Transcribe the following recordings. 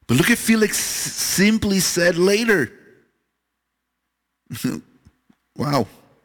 But look at Felix simply said later. Wow.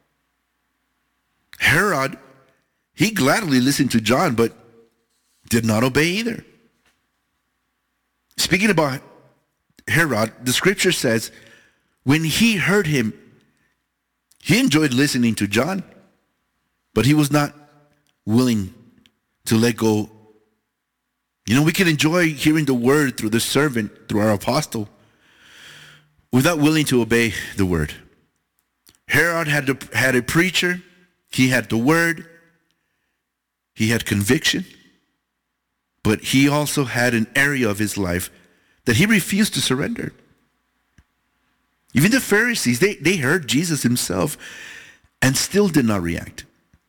Herod, he gladly listened to John, but did not obey either. Speaking about Herod, the scripture says, when he heard him, he enjoyed listening to John, but he was not willing to let go. You know, we can enjoy hearing the word through the servant, through our apostle, without willing to obey the word. Herod had a preacher. He had the word. He had conviction. But he also had an area of his life that he refused to surrender. Even the Pharisees, they heard Jesus himself and still did not react.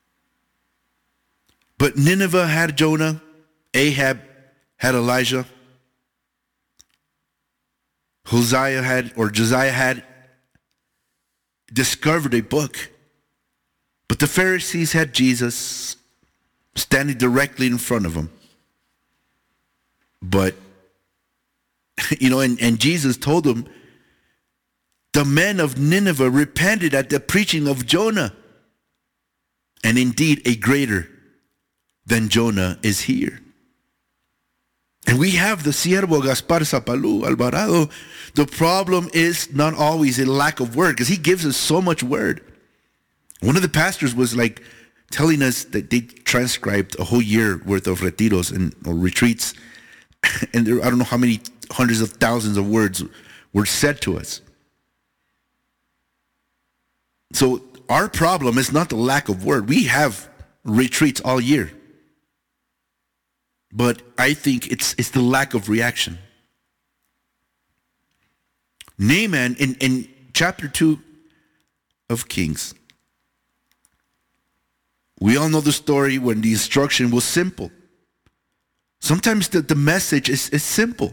But Nineveh had Jonah. Ahab had Elijah. Josiah had discovered a book. But the Pharisees had Jesus standing directly in front of them. But, you know, and Jesus told them, the men of Nineveh repented at the preaching of Jonah. And indeed, a greater than Jonah is here. And we have the Siervo Gaspar Zapalu Alvarado. The problem is not always a lack of word, because he gives us so much word. One of the pastors was like telling us that they transcribed a whole year worth of retiros or retreats. And there, I don't know how many hundreds of thousands of words were said to us. So our problem is not the lack of word. We have retreats all year. But I think it's the lack of reaction. Naaman in chapter 2 of Kings. We all know the story when the instruction was simple. Sometimes the message is simple.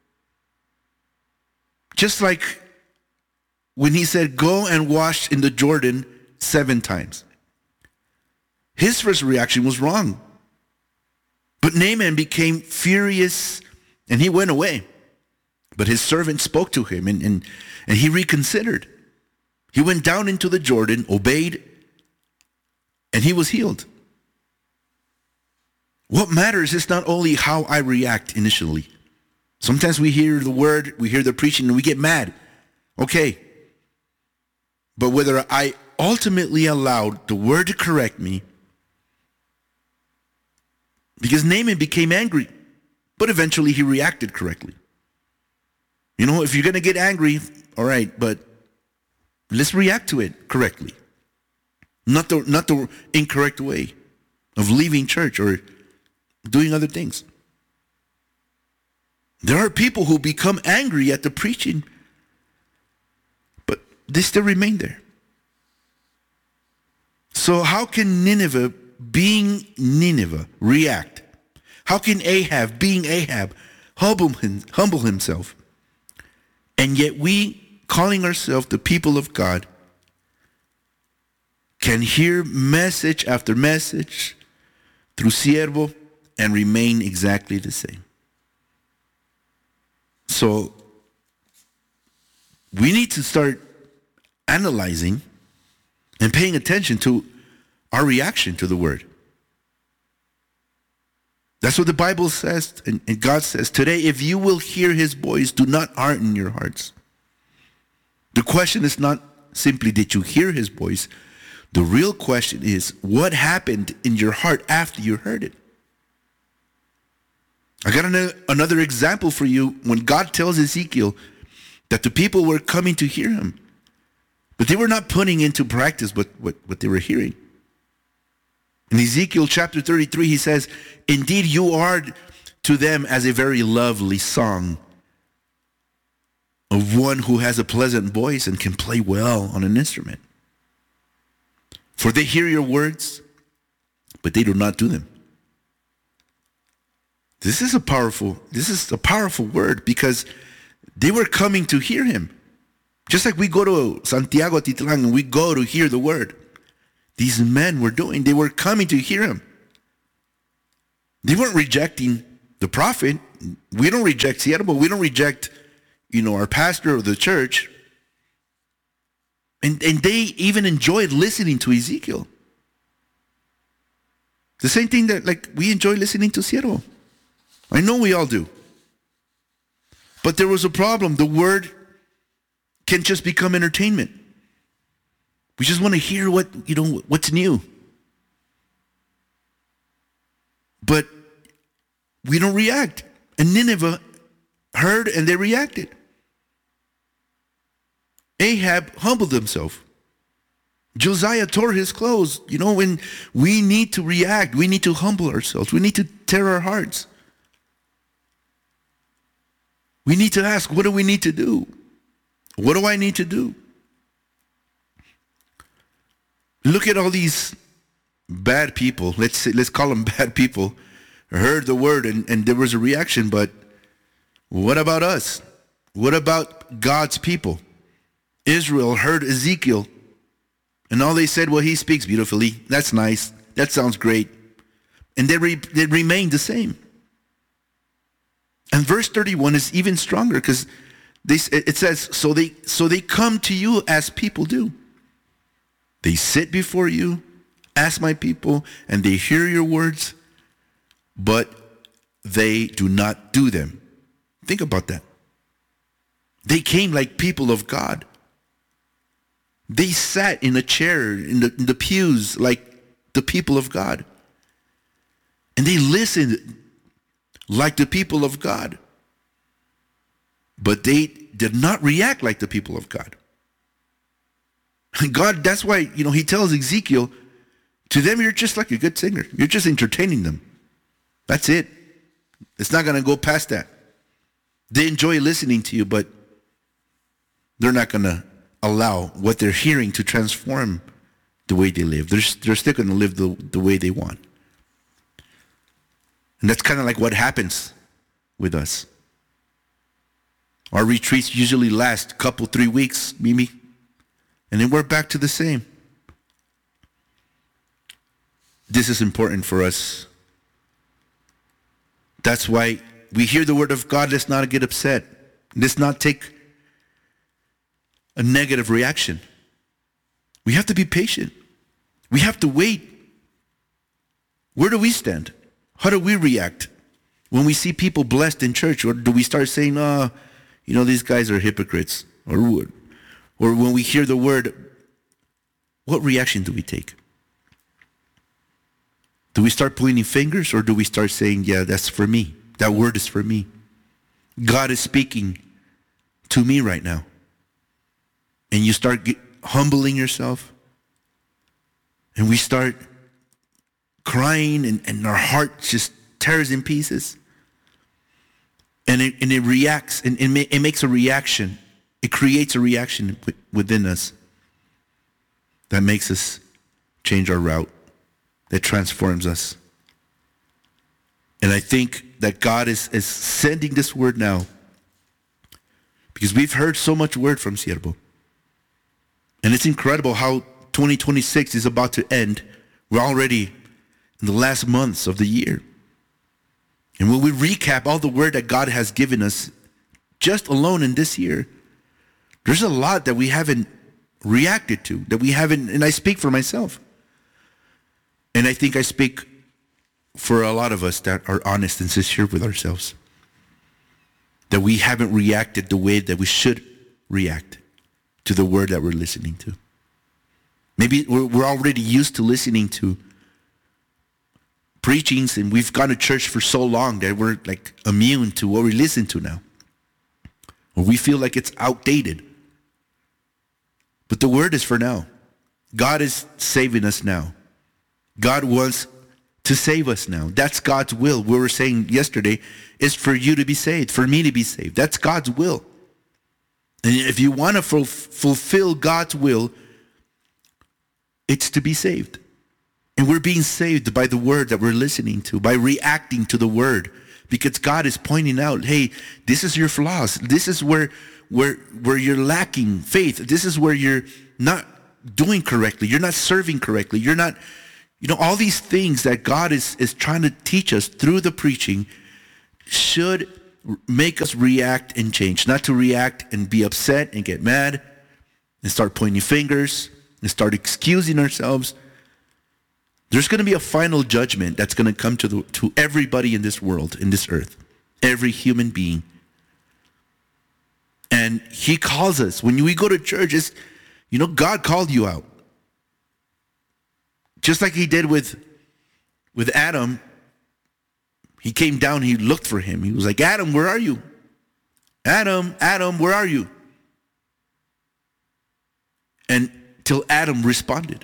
Just like when he said, go and wash in the Jordan 7 times. His first reaction was wrong. But Naaman became furious and he went away. But his servant spoke to him and he reconsidered. He went down into the Jordan, obeyed, and he was healed. What matters is not only how I react initially. Sometimes we hear the word, we hear the preaching, and we get mad. Okay. But whether I ultimately allowed the word to correct me, because Naaman became angry, but eventually he reacted correctly. You know, if you're going to get angry, all right, but let's react to it correctly. Not the incorrect way of leaving church or doing other things. There are people who become angry at the preaching, but they still remain there. So how can Nineveh, being Nineveh, react? How can Ahab, being Ahab, humble himself? And yet we, calling ourselves the people of God, can hear message after message through Siervo and remain exactly the same. So we need to start analyzing and paying attention to our reaction to the word. That's what the Bible says, and God says, today, if you will hear his voice, do not harden your hearts. The question is not simply, did you hear his voice? The real question is, what happened in your heart after you heard it? I got another example for you when God tells Ezekiel that the people were coming to hear him, but they were not putting into practice what they were hearing. In Ezekiel chapter 33, he says, indeed, you are to them as a very lovely song of one who has a pleasant voice and can play well on an instrument. For they hear your words, but they do not do them. This is a powerful word, because they were coming to hear him. Just like we go to Santiago Atitlan and we go to hear the word. These men were they were coming to hear him. They weren't rejecting the prophet. We don't reject Seattle, but we don't reject, our pastor or the church. And they even enjoyed listening to Ezekiel. The same thing that we enjoy listening to Seattle. I know we all do. But there was a problem. The word can just become entertainment. We just want to hear what's new. But we don't react. And Nineveh heard and they reacted. Ahab humbled himself. Josiah tore his clothes. When we need to react, we need to humble ourselves. We need to tear our hearts. We need to ask, what do we need to do? What do I need to do? Look at all these bad people. Let's call them bad people. Heard the word and there was a reaction, but what about us? What about God's people? Israel heard Ezekiel, and all they said, well, he speaks beautifully. That's nice. That sounds great. And they remained the same. And verse 31 is even stronger because it says, so they come to you as people do. They sit before you, as my people, and they hear your words, but they do not do them. Think about that. They came like people of God. They sat in a chair, in the pews, like the people of God. And they listened like the people of God. But they did not react like the people of God. God, that's why, he tells Ezekiel, to them you're just like a good singer. You're just entertaining them. That's it. It's not going to go past that. They enjoy listening to you, but they're not going to allow what they're hearing to transform the way they live. They're still going to live the way they want. And that's kind of like what happens with us. Our retreats usually last a couple, 3 weeks, Mimi. And then we're back to the same. This is important for us. That's why we hear the word of God. Let's not get upset. Let's not take a negative reaction. We have to be patient. We have to wait. Where do we stand? How do we react when we see people blessed in church? Or do we start saying, these guys are hypocrites? Or when we hear the word, what reaction do we take? Do we start pointing fingers, or do we start saying, yeah, that's for me. That word is for me. God is speaking to me right now. And you start humbling yourself. And we start crying, and our heart just tears in pieces. And it reacts, and it makes a reaction. It creates a reaction within us that makes us change our route, that transforms us. And I think that God is sending this word now because we've heard so much word from Siervo. And it's incredible how 2026 is about to end. We're already in the last months of the year. And when we recap all the word that God has given us just alone in this year, there's a lot that we haven't reacted to, that we haven't, and I speak for myself. And I think I speak for a lot of us that are honest and sincere with ourselves, that we haven't reacted the way that we should react to the word that we're listening to. Maybe we're already used to listening to preachings, and we've gone to church for so long that we're like immune to what we listen to now. Or we feel like it's outdated. But the word is for now. God is saving us now. God wants to save us now. That's God's will. We were saying yesterday is for you to be saved, for me to be saved. That's God's will. And if you want to fulfill God's will, it's to be saved. And we're being saved by the word that we're listening to, by reacting to the word. Because God is pointing out, hey, this is your flaws. This is where you're lacking faith. This is where you're not doing correctly. You're not serving correctly. You're not, all these things that God is trying to teach us through the preaching. should make us react and change, not to react and be upset and get mad and start pointing fingers and start excusing ourselves. There's going to be a final judgment that's going to come to everybody in this world, in this earth, every human being. And he calls us. When we go to church, God called you out. Just like he did with Adam. He came down, he looked for him. He was like, Adam, where are you? Adam, where are you? And till Adam responded.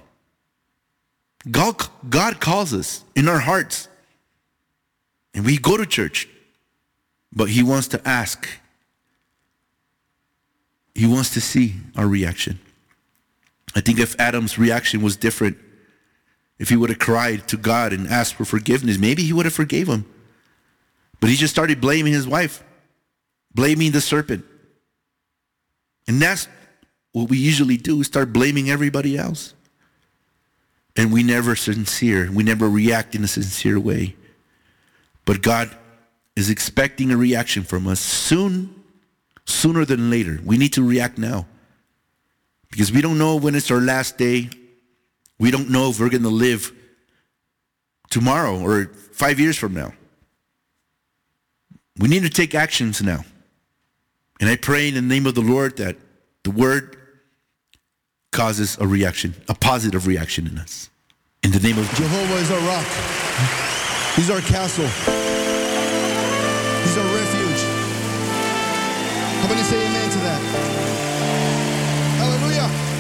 God calls us in our hearts. And we go to church. But he wants to ask. He wants to see our reaction. I think if Adam's reaction was different, if he would have cried to God and asked for forgiveness, maybe he would have forgave him. But he just started blaming his wife, blaming the serpent. And that's what we usually do, we start blaming everybody else. And we never react in a sincere way. But God is expecting a reaction from us sooner than later. We need to react now. Because we don't know when it's our last day. We don't know if we're going to live tomorrow or 5 years from now. We need to take actions now. And I pray in the name of the Lord that the word causes a reaction, a positive reaction in us. In the name of Jehovah is our rock. He's our castle. He's our refuge. How many say amen to that? Hallelujah.